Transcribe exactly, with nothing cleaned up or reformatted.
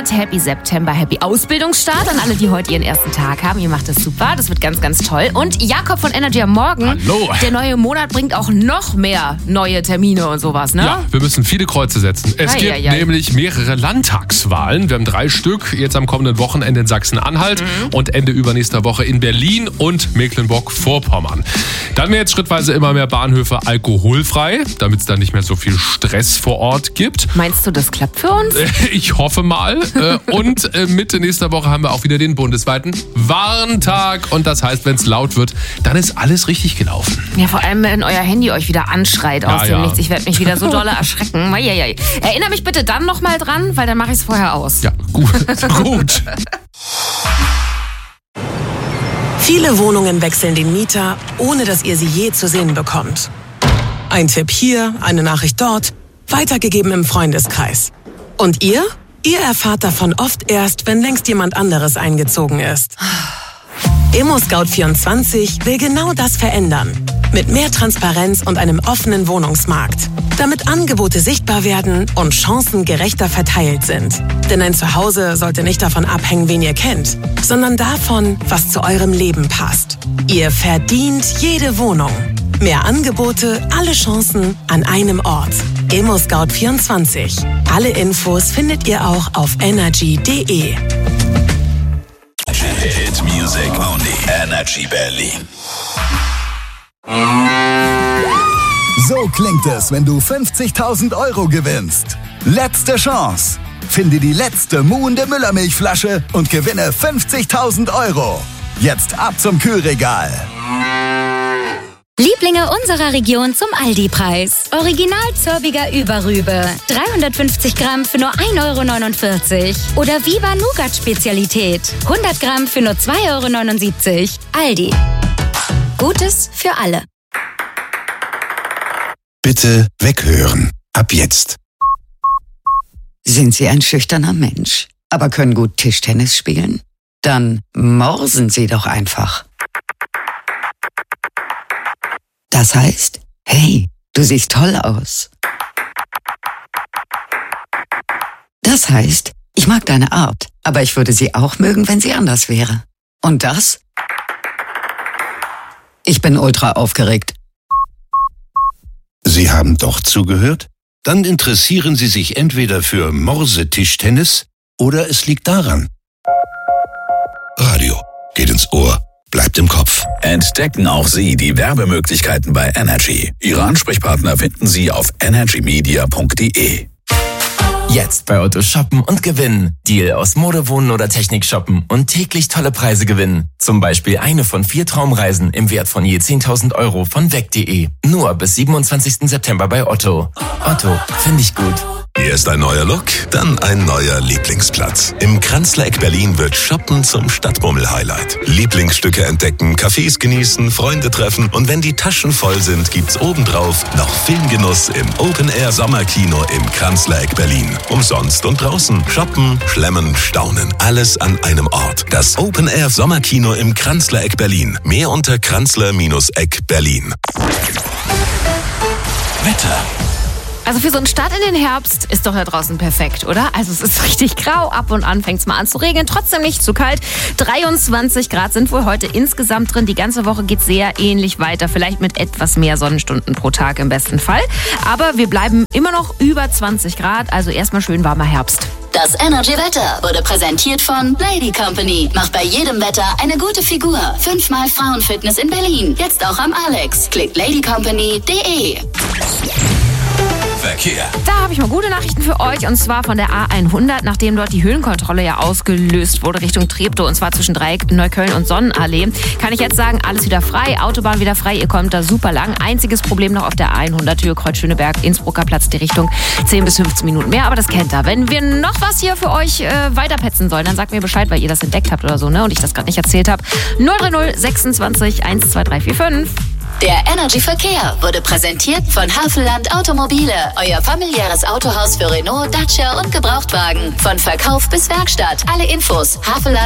Monat, Happy September, Happy Ausbildungsstart an alle, die heute ihren ersten Tag haben. Ihr macht das super, das wird ganz, ganz toll. Und Jakob von Energy am Morgen. Hallo. Der neue Monat bringt auch noch mehr neue Termine und sowas, ne? Ja, wir müssen viele Kreuze setzen. Es Ei, gibt ei, ei. nämlich mehrere Landtagswahlen. Wir haben drei Stück, jetzt am kommenden Wochenende in Sachsen-Anhalt Mhm. und Ende übernächster Woche in Berlin und Mecklenburg-Vorpommern. Dann werden jetzt schrittweise immer mehr Bahnhöfe alkoholfrei, damit es dann nicht mehr so viel Stress vor Ort gibt. Meinst du, das klappt für uns? Ich hoffe mal. Und Mitte nächster Woche haben wir auch wieder den bundesweiten Warntag. Und das heißt, wenn es laut wird, dann ist alles richtig gelaufen. Ja, vor allem, wenn euer Handy euch wieder anschreit aus Ja, dem ja. Nichts. Ich werde mich wieder so dolle erschrecken. Eieiei. Erinnere mich bitte dann nochmal dran, weil dann mache ich es vorher aus. Ja, gut. gut. Viele Wohnungen wechseln den Mieter, ohne dass ihr sie je zu sehen bekommt. Ein Tipp hier, eine Nachricht dort, weitergegeben im Freundeskreis. Und ihr? Ihr erfahrt davon oft erst, wenn längst jemand anderes eingezogen ist. ImmoScout vierundzwanzig will genau das verändern. Mit mehr Transparenz und einem offenen Wohnungsmarkt. Damit Angebote sichtbar werden und Chancen gerechter verteilt sind. Denn ein Zuhause sollte nicht davon abhängen, wen ihr kennt, sondern davon, was zu eurem Leben passt. Ihr verdient jede Wohnung. Mehr Angebote, alle Chancen an einem Ort. ImmoScout vierundzwanzig. Alle Infos findet ihr auch auf energy punkt de. Hit Music Only. Energy Berlin. So klingt es, wenn du fünfzigtausend Euro gewinnst. Letzte Chance. Finde die letzte muhende Müllermilchflasche und gewinne fünfzigtausend Euro. Jetzt ab zum Kühlregal. Lieblinge unserer Region zum Aldi-Preis. Original Zörbiger Überrübe. dreihundertfünfzig Gramm für nur ein Euro neunundvierzig. Oder Viva Nougat-Spezialität. hundert Gramm für nur zwei Euro neunundsiebzig. Aldi. Gutes für alle. Bitte weghören. Ab jetzt. Sind Sie ein schüchterner Mensch, aber können gut Tischtennis spielen? Dann morsen Sie doch einfach. Das heißt, hey, du siehst toll aus. Das heißt, ich mag deine Art, aber ich würde sie auch mögen, wenn sie anders wäre. Und das? Ich bin ultra aufgeregt. Sie haben doch zugehört? Dann interessieren Sie sich entweder für Morse-Tischtennis oder es liegt daran. Radio geht ins Ohr, bleibt im Kopf. Entdecken auch Sie die Werbemöglichkeiten bei Energy. Ihre Ansprechpartner finden Sie auf energy media punkt de. Jetzt bei Otto shoppen und gewinnen. Deal aus Mode, Wohnen oder Technik shoppen und täglich tolle Preise gewinnen. Zum Beispiel eine von vier Traumreisen im Wert von je zehntausend Euro von weg punkt de. Nur bis siebenundzwanzigsten September bei Otto. Otto, finde ich gut. Erst ein neuer Look, dann ein neuer Lieblingsplatz. Im Kranzler-Eck Berlin wird Shoppen zum Stadtbummel-Highlight. Lieblingsstücke entdecken, Cafés genießen, Freunde treffen und wenn die Taschen voll sind, gibt's obendrauf noch Filmgenuss im Open-Air-Sommerkino im Kranzler-Eck Berlin. Umsonst und draußen. Shoppen, schlemmen, staunen. Alles an einem Ort. Das Open-Air-Sommerkino im Kranzler-Eck Berlin. Mehr unter kranzler-eck Berlin. Wetter. Also für so einen Start in den Herbst ist doch da draußen perfekt, oder? Also es ist richtig grau, ab und an fängt es mal an zu regnen, trotzdem nicht zu kalt. dreiundzwanzig Grad sind wohl heute insgesamt drin. Die ganze Woche geht sehr ähnlich weiter, vielleicht mit etwas mehr Sonnenstunden pro Tag im besten Fall. Aber wir bleiben immer noch über zwanzig Grad, also erstmal schön warmer Herbst. Das Energy-Wetter wurde präsentiert von Lady Company. Macht bei jedem Wetter eine gute Figur. Fünfmal Frauenfitness in Berlin. Jetzt auch am Alex. Klickt lady company punkt de. Verkehr. Da habe ich mal gute Nachrichten für euch und zwar von der A hundert, nachdem dort die Höhenkontrolle ja ausgelöst wurde Richtung Treptow und zwar zwischen Dreieck, Neukölln und Sonnenallee. Kann ich jetzt sagen, alles wieder frei, Autobahn wieder frei, ihr kommt da super lang. Einziges Problem noch auf der A hundert, Höhe Kreuz Schöneberg, Innsbrucker Platz, die Richtung zehn bis fünfzehn Minuten mehr, aber das kennt ihr. Wenn wir noch was hier für euch äh, weiterpetzen sollen, dann sagt mir Bescheid, weil ihr das entdeckt habt oder so, ne, und ich das gerade nicht erzählt habe. null drei null sechsundzwanzig eins zwei drei vier fünf. Der Energy Verkehr wurde präsentiert von Havelland Automobile. Euer familiäres Autohaus für Renault, Dacia und Gebrauchtwagen. Von Verkauf bis Werkstatt. Alle Infos havelland